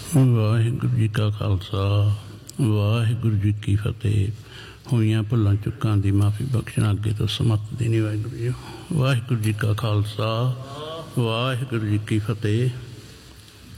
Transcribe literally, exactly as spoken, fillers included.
ਵਾਹਿਗੁਰੂ ਜੀ ਕਾ ਖਾਲਸਾ ਵਾਹਿਗੁਰੂ ਜੀ ਕੀ ਫਤਿਹ। ਹੋਈਆਂ ਭੁੱਲਾਂ ਚੁੱਕਾਂ ਦੀ ਮਾਫੀ ਬਖਸ਼ਣਾ ਅੱਗੇ ਤੋਂ ਸਮੱਤ ਦੇਣੀ। ਵਾਹਿਗੁਰੂ ਜੀ ਵਾਹਿਗੁਰੂ ਜੀ ਕਾ ਖਾਲਸਾ ਵਾਹਿਗੁਰੂ ਜੀ ਕੀ ਫਤਿਹ।